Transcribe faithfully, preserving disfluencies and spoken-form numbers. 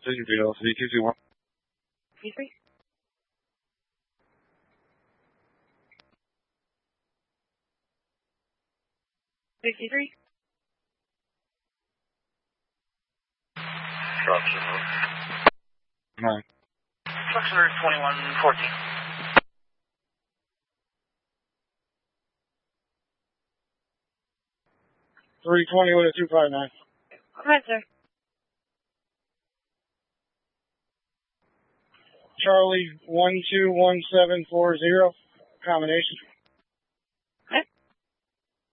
Precision Vito, C two two one. C three? sixty-three? Trucks are Nine. Trucks are twenty-one fourteen. three twenty with a two five nine. Go ahead, sir. Charlie one two one seven four zero. Combination.